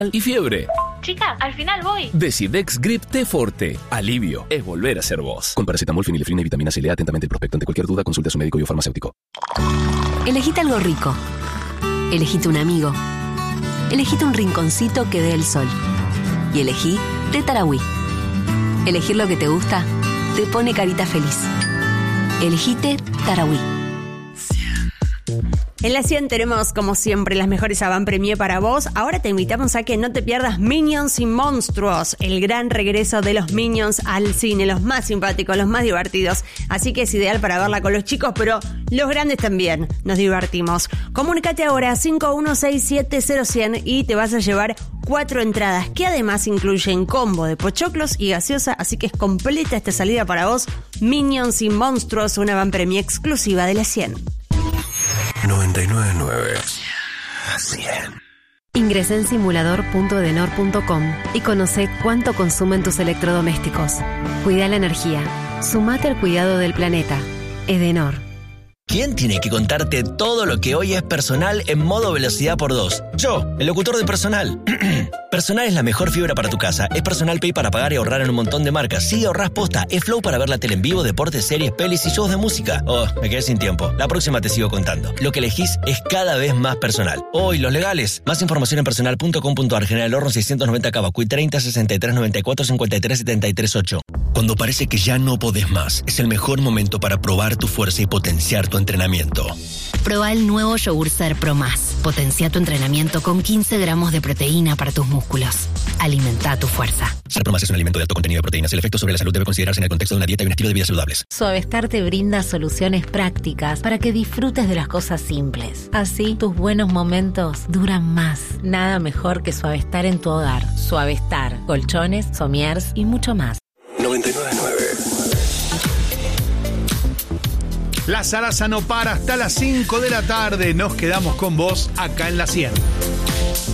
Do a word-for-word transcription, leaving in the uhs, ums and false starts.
y fiebre. Chicas, al final voy. Decidex Grip T Forte. Alivio es volver a ser vos. Con paracetamol, fenilefrina y vitamina C. Lea atentamente el prospecto. Ante cualquier duda, consulte a su médico y o farmacéutico. Elegite algo rico. Elegite un amigo. Elegite un rinconcito que dé el sol. Y elegí Té Tarahui. Elegir lo que te gusta te pone carita feliz. Elegite Tarahui. En la cien tenemos, como siempre, las mejores avant premier para vos. Ahora te invitamos a que no te pierdas Minions y Monstruos, el gran regreso de los Minions al cine, los más simpáticos, los más divertidos. Así que es ideal para verla con los chicos, pero los grandes también nos divertimos. Comunícate ahora cinco uno seis siete cero cien y te vas a llevar cuatro entradas, que además incluyen combo de pochoclos y gaseosa, así que es completa esta salida para vos. Minions y Monstruos, una avant premier exclusiva de la cien. noventa y nueve punto nueve. cien. Ingresa en simulador punto edenor punto com y conoce cuánto consumen tus electrodomésticos. Cuida la energía. Sumate al cuidado del planeta. Edenor. ¿Quién tiene que contarte todo lo que hoy es Personal en modo velocidad por dos? Yo, el locutor de Personal. Personal es la mejor fibra para tu casa. Es Personal Pay para pagar y ahorrar en un montón de marcas. Sí, ahorrás posta. Es Flow para ver la tele en vivo, deportes, series, pelis y shows de música. Oh, me quedé sin tiempo. La próxima te sigo contando. Lo que elegís es cada vez más Personal. Oh, y los legales. Más información en personal punto com punto ar. General Horno seiscientos noventa Cavacuy treinta sesenta y tres noventa y cuatro cincuenta y tres setenta y tres ocho. Cuando parece que ya no podés más, es el mejor momento para probar tu fuerza y potenciar tu entrenamiento. Proba el nuevo yogur Ser Pro Más. Potencia tu entrenamiento con quince gramos de proteína para tus músculos. Alimenta tu fuerza. Ser Pro Más es un alimento de alto contenido de proteínas. El efecto sobre la salud debe considerarse en el contexto de una dieta y un estilo de vida saludables. Suavestar te brinda soluciones prácticas para que disfrutes de las cosas simples. Así, tus buenos momentos duran más. Nada mejor que Suavestar en tu hogar. Suavestar, colchones, somiers y mucho más. noventa y nueve punto nueve. La zaraza no para hasta las cinco de la tarde. Nos quedamos con vos acá en la cien.